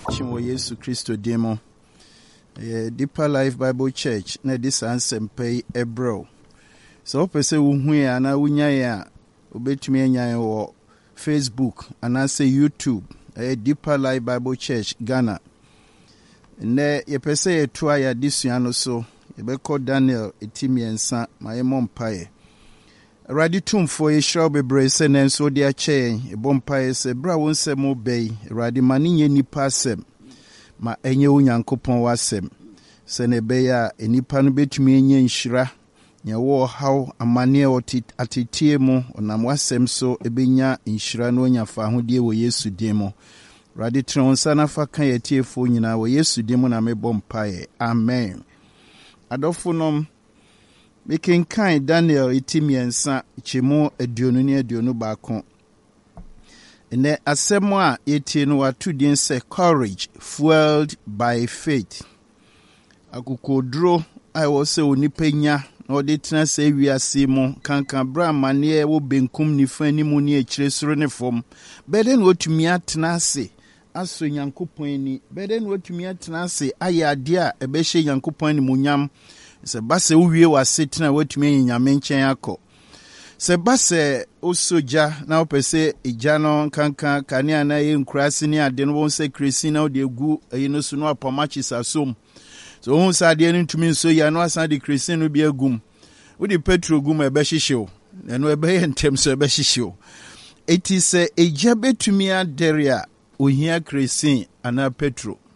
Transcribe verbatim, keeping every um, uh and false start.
Chinwo Yesu Kristo demo. Eh, Deeper Life Bible Church na this answer ebro. So pese uhu ya na unya ya ubetumi enya wo Facebook and say YouTube. Eh, Deeper Life Bible Church Ghana. Ne ye pese ye tua ya disua no so yebeko Daniel etimiensa mayemo mpae. Radi tumfo ye shraw bebre se nenso de ache e bompae se bra wonsem obey radi maninye nipa asem ma enye onyankopon wasem se ne be ya enipa no betumi enye nhira nya wo haw amane oti atitie mu onam wasem so ebenya nhira no onyafa hodie wo Yesu demo radi tronsa na fa kan yetiefo nyina wo Yesu demo na me bompae amen. Adofunom making kind Daniel itimiensa chimo aduonu ne aduonu baako. Ene asemo a etie no watu din say courage fueled by faith. Akukodro I was say onipenya na odi tena say wiase mo kankan bra mane wo benkum ni fani mu ne akire soro ne fom. Beden wotumi atena ase aso Nyankopon ni. Beden wotumi atena ase ayade a ebehye Nyankopon ni munyam. Se base uwie wasetena watumi nyame nchen akọ se base osoja na opese ejano kankan kania na ye nkurase ni ade no won se kresi na ode gu eyino so no apamachi sasom so won sa ade no ntumi so ya no asan de kresi no bi agum udi petro gum ebe hyehyew eno ebe ye ntem so ebe hyehyew eti se eja betumi aderia ohia kresi ana petro